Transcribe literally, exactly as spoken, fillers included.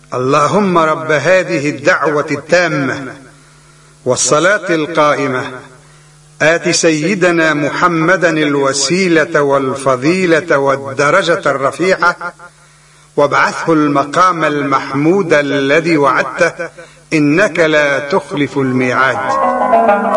اللهم رب هذه الدعوة التامة والصلاة القائمة آت سيدنا محمدا الوسيلة والفضيلة والدرجة الرفيعة وابعثه المقام المحمود الذي وعدته إنك لا تخلف الميعاد.